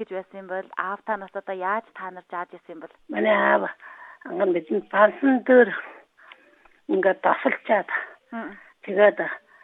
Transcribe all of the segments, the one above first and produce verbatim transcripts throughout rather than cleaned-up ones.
гэж байсан юм бол аав та нас одоо яаж та нар зааж исэн юм бол? Манай аав анган бидний бансан дээр ингээд тасалчаад тэгээд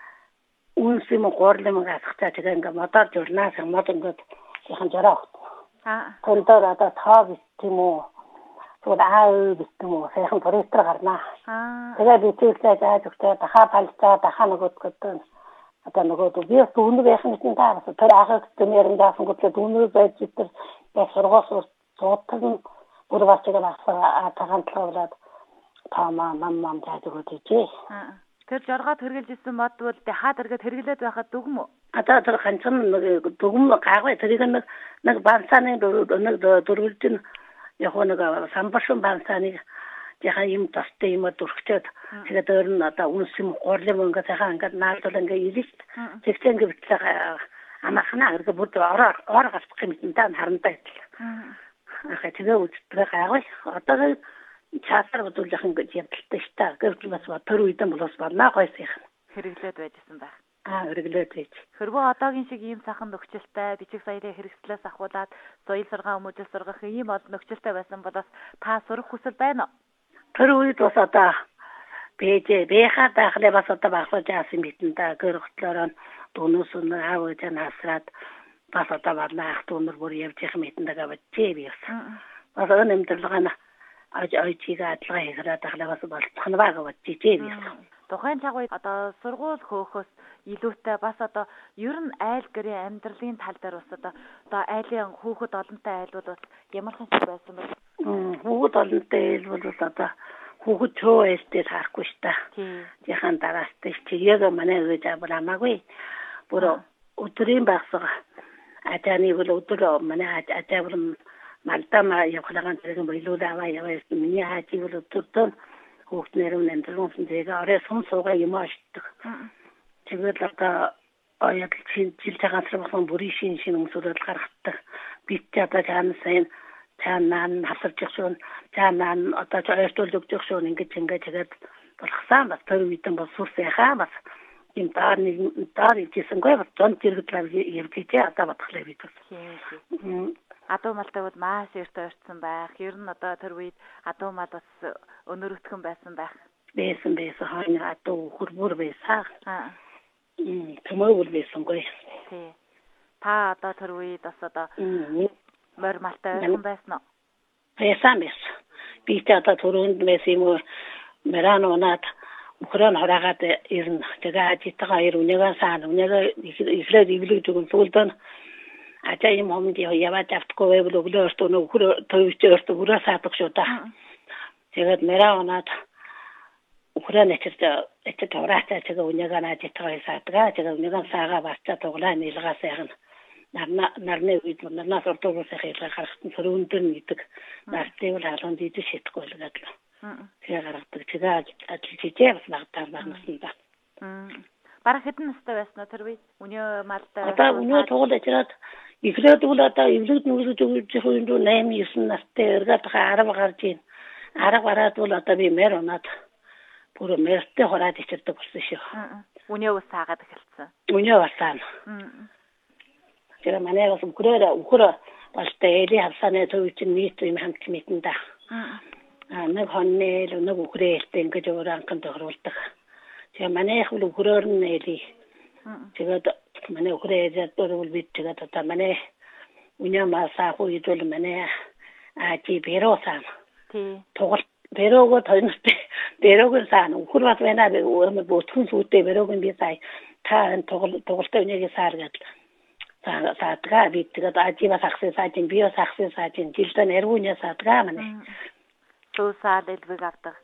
үнс юм гоорлом гасгачаа тэгээд ингээд модоор журнаас мод ингээд яхан жараа. Аа. Контор одоо таа тийм үү. Тэгвэл аа бистэн үү сайхан туристэр гарнаа. Аа. Тэгээд би тийшээ зааж өгчээ дахаа палцаа дахаа нөгөөд гэдэг. Одоо нөгөө би дүүнэг яхан гэсэн таа бас тэр ахад тэмэрэн даасан гэдэг дүүнэг байж тэр бас сургууль суутан бүр бачгаа басаа тагантлуулаад таамаа маммам зааж өгөөч. Аа. Тэр жоргоод хэргэлжсэн мод бол хаад эргээд хэрглээд байхад дүгм үү? Одоо тэр ганцхан дүгм гаагүй тэрийг нэг нэг бансааны нэг дөрвөлдөн яг нэг самбаршин бансааны яхаа юм тастай юм дурхчаад тэгээд өөр нь одоо үнс юм гоорлом ингээд сайхан ингээд наадвал ингээд ирэх тэгсэн ингээд битлээ амархнаа эргэ бүр ороо ороо гасчих юм даа харантай идэл. Аа тэгээ үздэг гайгүй одоо часар бодуулах ингээд явдалтай штаа гэрч бас тэр үедэн болоос байна гойсих хэрэглээд байжсэн байх. Аа хэрэглээд байж. Хөрвөө одоогийн шиг ийм сайхан нөхцөлтэй бичиг саяны хэрэгслээс ахуулаад соёл сургаан хүмүүжил сургах ийм олон нөхцөлтэй байсан бол бас та сурах хүсэл байна уу? Тэр үед бас одоо бэжэ бэха дахлаа бас одоо багсаж яасан битэн та гэрхтлороо дунус нь аав ээж насраад бас одоо байна ах дүүнэр бүр явж их мэтэндэг авчээ би бас. Бас энэ нэмдэрлэгана аж ажига адлага хийгээд дахлаа бас болцох нь байгаа бачижээ би. Тухайн цагүед одоо сургууль хөөхөөс илүүтэй бас одоо ер нь айл гэрийн амьдралын тал дээр бас одоо одоо айлын хүүхэд олонтой айлууд бас ямархан шиг байсан бэ? Хүүхэд олонтой айл бол одоо хүүхэд чөө эстэй харахгүй ш та. Яхан дараастай чи яг манай ээж аваа хамаагүй. Бүр өдрийн багсаа ажааны бол өдөр манай ажаавар малтама явхлаган зэрэг бойлуулаа аваа яваа миний хааchi бол өдөртөө хүүхднэр нь амьдралын зэгээ орой сум суугаа юм аашдаг. Тэгээд одоо яг жил цагаан сарбасан бүрийн шин шин өмсөлөд гаргадаг. Бид ч одоо чаана сайн чаанаа хасарчих шүүн чаанаа одоо ойртуул өгчих шүүн ингэж ингэж тэгээд болгосон бас тэр үедэн бол сүрс яхаа бас юм даар нэг даар ижсэнгүй бас зон зэрэглээ явчихээ одоо батглаа бид бас. Адуу малтай бол маш эрт ойртсон байх. Ер нь одоо тэр үед адуу мал бас өнөр өтгөн байсан байх. Байсан байсан хойно адуу хурбур байсан. Аа. Мм тэмээгүүл байсангүй. Тий. Та одоо тэр үед бас одоо морь малтай ойрхон байсан уу? Байсан байсан. Би ч одоо түрүүнд байсан юм уу Мерано наад Украин хараагаад ирнэ. Тэгээ ажитгаа ир үнэгээ саана үнэгээ ихлээд ивлэг зүгэн сүүлдэн ачаа юм хомд яваад автахгүй байвал өглөө өртөө нөхөр төвч өртөө хүрээ саадаг шүү да. Тэгээд Меранонад Украин эцэд эцэд тавраатаа тэгээ үнэгээ наажитгаа саадаг. Тэгээ үнэгээ саага басчаа тоглаа нийлгаа сайхан нарна нарны үед нарнаас ордоогоос хийлгээ гаргахтан сөрөөндөр нийдэг. Нартыг хаалганд идэж шитгэхгүй л гэдэг. Тэгээ гаргадаг. Тэгээ ажиллажээ бас нагдаар нарнасан да. Бараг хэдэн настай байсан тэр үед? Өнөө малтай. Одоо өнөө тугал ажраад ихлээд үл одоо эвлэгд нүглэж өгч хувийн дүү восемь девять настай эргээд арав гарч ийн. Арав гараад бол одоо би мэр унаад бүр мэртэй хораад ичэрдэг болсон шүү. Өнөө ус саагаад эхэлсэн. Өнөө басаана. Тэр манай бас өгрөө өгрөө бастай эли хавсаны төвч нийт юм хамт мэтэн да. Аа нэг хоннэл нэг өгрөөтэй ингэж өөр анхан тохируулдаг. Тэгээ манай их л өгрөөр нь эли. Тэгээд манай өгрөө зэтдөрвөл бит тэгээд одоо манай үнэ масааху идэл манай ачи беросан. Тий. Тоглолт бероого тойностэй бероог сан өгөр бас байна би бодхон сүтээ бероог би сая та тоглолт тоглолттой нэг саргаад саа саадгаа би тэгээд ачи бас ахсан саажин би бас ахсан саажин жилдэн эргүүнээ саадгаа манай. Тусаад элбэг авдаг.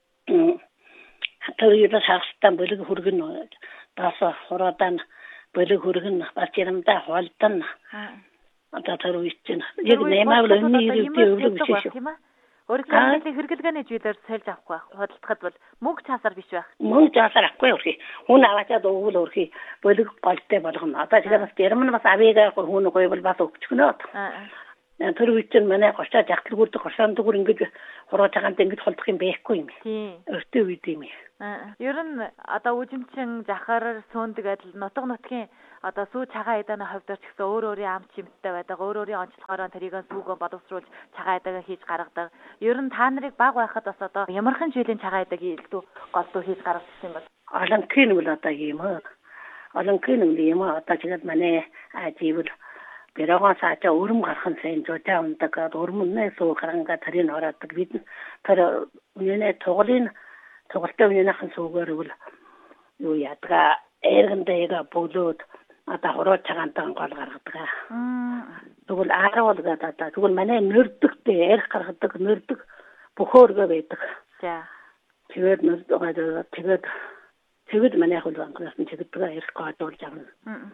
Тэр юутай хагастан бэлэг хүргэн бас хороодан бэлэг хүргэн бас ямдаа хоолтон. Одоо тэр үеийн яг нэмээл өнний ирээдүйн өвлөг биш шүү. Өөрөөр хэлбэл хэрэглэгээний зүйлээр сольж авахгүй байх. Хөдөлгөхөд бол мөнгө цаасаар биш байх. Мөнгө цаасаар авахгүй өрхий. Хүн аваачаад өгвөл өрхий бэлэг голтой болгоно. Одоо тэгээд бас ярман бас авигаа хүн гоёвол бас өгчгнөө. Тэр үеийн манай гочаа жагтлгуудад гошаанд дүр ингэж хороо цагаанд ингэж холдох юм байхгүй юм. Тийм. Өртөө үед юм. Аа. Ер нь одоо үжимчин жахаар сөөндөг адил нутаг нутгийн одоо сүү цагаан эдэний хувьд ч гэсэн өөр өөрийн ам чимттэй байдаг. Өөр өөрийн онцлогоороо тэрийг сүүгөө боловсруулж цагаан эдэг хийж гаргадаг. Ер нь та нарыг баг байхад бас одоо ямархан жилийн цагаан эдэг илүү голдуу хийж гаргасан юм бол. Олонхын үл одоо юм уу? Олонхын үл юм уу? Одоо тэгээд манай аживл Бэрэгэн саачаа өрөм гархан сайн зөтэй ундаг. Өрмөнөө суу харанга тэрийн ороодаг. Бид тэр үнэнэ тугалын тугалтай үнэнийхэн сүүгээр үл юу ядгаа эргэнтэйгээ бөлөөд одоо хороо цагаантан гол гаргадаг. Тэгвэл ааруулгаад одоо тэгвэл манай нэрдэгтэй эрх гаргадаг нэрдэг бөхөөргөө байдаг. За. Тэгээд нэрдгээд тэгээд тэгээд манай хөл банкнаас тэгдэг эрх гоодуулж авна.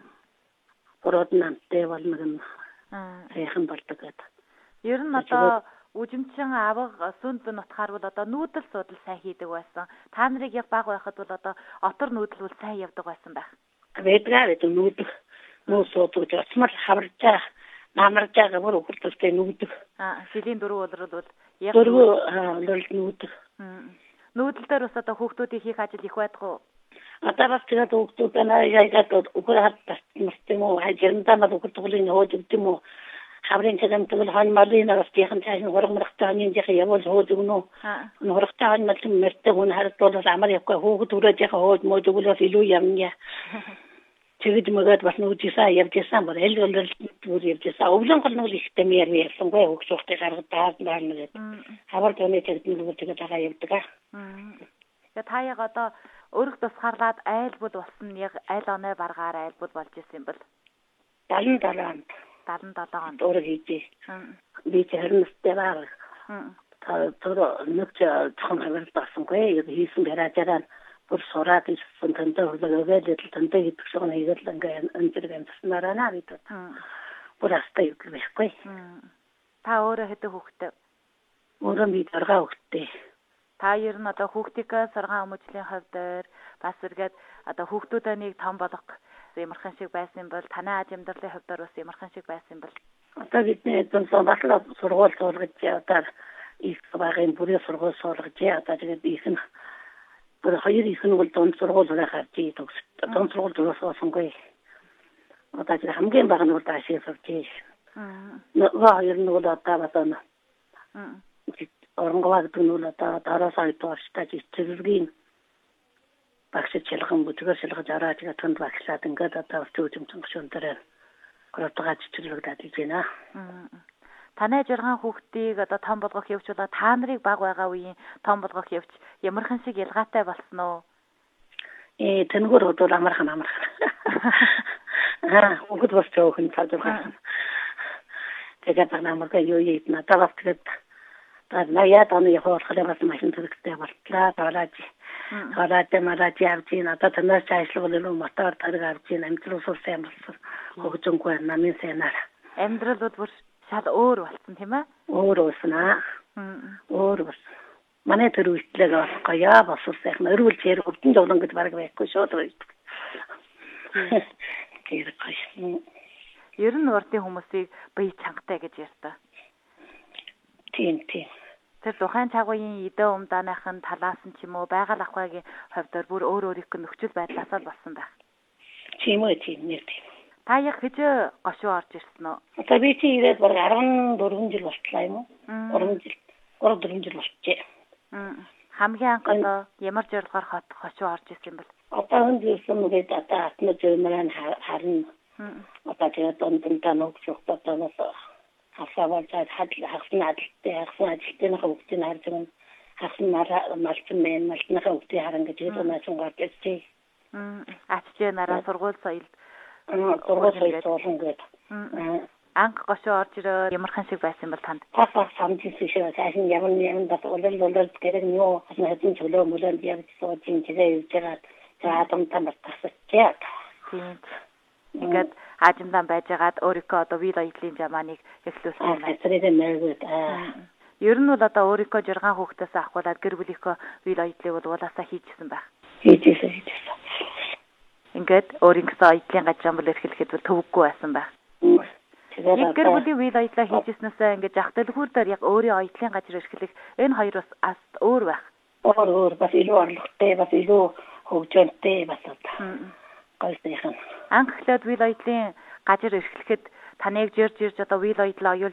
Ороод намтай бол нэг сайхан болдог гэдэг. Ер нь одоо үжимчин авга сүнд нутгаар бол одоо нүүдэл судал сайн хийдэг байсан. Та нарыг яг баг байхад бол одоо отор нүүдэл бол сайн явдаг байсан байх. Ведгаа гэдэг нүүдэл нүү суудаж очмал хаварж байгаа намарж байгаа бүр өгөлтөстэй нүүдэл. Аа жилийн дөрөв өдрөл бол яг дөрөв нүүдэл. Нүүдэл дээр бас одоо хүүхдүүдийн хийх ажил их байдаг уу? Одоо бас тэгээд хүүхдүүдээ яагаад уграад тасмсан юм уу? Хажирнда мал хүүхдүүдийн хөөж өгд юм уу? Хаврын цагаантал хан малын австихан цааш хургамрахтай ханийн жих явал хөөж өгнө. Хургахтай хан мал мэртэ хүн харагдвал амар явах хүүхд өрөөж яхаа хөөж мөөж өгвөл илүү явна. Тэгээд мөгөөд бас нүжисаа явжсан бол эл бол бүр явжсан. Өвлөн гол нь ихтэй мээр ярьсангүй хөгсөөхтэй гаргадаад байна гэдэг. Хавар тооны тэгдэл нь тэгээд байгаа явдаг. Тэгээд та яг одоо өрг тусгаарлаад айлбал болсон яг аль оноо баргаар айлбал болж исэн юм бол даалн даалан даалн даалан өрг хийжээ. Би тэрнэстэй баг. Та тэр нэг цохон хавар тасангүй хийсэн гараажаараа бүр сураад ирсэн тэнтэй хөлөөгөө л тэнтэй гэдэг шиг нэг л ингээ өндөр гэнцснараа наа бид. Бүр астай юу гэхгүй. Та өөрөө хэдэн хүүхэдтэй? Өөрөө би дөрвөн хүүхэдтэй. Та ер нь одоо хүүхдийнхээ сургаан өмжлийн хувьд бас эргээд одоо хүүхдүүдээ нэг том болгох ямархан шиг байсан бол танай аж амьдралын хувьд бас ямархан шиг байсан бол одоо бидний эдэн сондаслаа сургууль суулгаж одоо их багын бүрийн сургууль суулгаж одоо тэгээд их нь бүр хоёр их нь бол дунд сургууль гаргаж төгс дунд сургууль дуусгасангүй одоо тэгээд хамгийн бага нь бол таашаа сурч нөгөө хоёр нь бол одоо бас аа Оронгоо гэдэг нь бол одоо дараас айдуурчтай жижигхэн багш чилгэн бүтгэр шилгэж араач гатанд багшлаад ингээд одоо өчүүжмцэн гшөнтөрөө гөрөтгаж чиглэгдээд байна. Танай жиргэн хүүхдийг одоо том болгох явж удаа та нарыг баг байгаа үеийн том болгох явж ямархан шиг ялгаатай болсон уу? Э тэнгэр одоо амархан амархан. Аа өгд бас жоохон цаадах. Тэгээд намайг юу ийд надад тэгээд Наяа таны хоолхлоо бас машин төрөхтэй болтлаа. Дараач. Дараач мараач явж ийн одоо танаас ажиллах бол мотор тариг авч ийн амьдрал сурсан юм болсон. Хөгжөнгөө намын сэнаар. Амьдрал бүр шал өөр болсон тийм ээ? Өөр болсон аа. Өөр болсон. Манай төр үйлчлэг болохгоё босурсан. Өргөл чир өрдөн жолон гэж бараг байхгүй шууд байдаг. Тэр гоё. Ер нь урдын хүмүүсийг бие чангатай гэж ярьдаг. Тийм тийм. Тэр тухайн цагуугийн идэ умдааныхын талаас нь ч юм уу байгаль ахуйгийн хувьд бүр өөр өөрийнх нь нөхцөл байдлаасаа болсон байх. Тийм үү тийм нэр тийм. Та яг хэж гошуу орж ирсэн үү? Одоо би чи ирээд баг арван дөрвөн жил болтлаа юм уу? гурван жил. гурван дөрвөн жил болчихжээ. Хамгийн анх одоо ямар зорилгоор хот гошуу орж ирсэн юм бол? Одоо энэ зүйлсэн үгээд одоо атна зөмрэн харна. Одоо тэгээд ондонтаа нөгч өгтөө нас хасавал цаад хагсан ажилттай хагсан ажилтны хөвгтийн харж байгаа хагсан малчин мэн малчны хөвгтийн харан гэж хэлсэн нас гарч ирсэн. Ачжээ нараа сургууль соёл сургууль соёл зовлон гэдэг. Анх гошоо орж ирээ ямархан шиг байсан бол танд? Тасаа самжсэн шиг цаашин ямар ямар бас улал улал гэрэг нөө хасна хэдэн чөлөө мөлөнд явж сууж ин чигээ явж байгаа. За адамтаа мартасчээ. Тийм. Ингээд аажимдан байжгаад өөрийнхөө одоо вил оёдлын жамааныг эхлүүлсэн байна. Тэр нэргээд аа. Ер нь бол одоо өөрийнхөө жиргэн хүүхдээс авахуулаад гэр бүлийнхөө вил оёдлыг бол улаасаа хийжсэн байх. Хийжсэн хийжсэн. Ингээд өөрийнхөө оёдлын гажаамбал эрхлэхэд бол төвөггүй байсан байх. Яг гэр бүлийн вил оёдлоо хийжснээсээ ингээд жах дэлгүүр дээр яг өөрийн оёдлын газар эрхлэх энэ хоёр бас ас өөр байх. Өөр өөр бас илүү орлоготой бас илүү хөгжөөнтэй бас одоо. Гойсныхан. анх эхлээд үйл явдлын газар эрхлэхэд таныг жирж ирж одоо үйл явдлаа оюул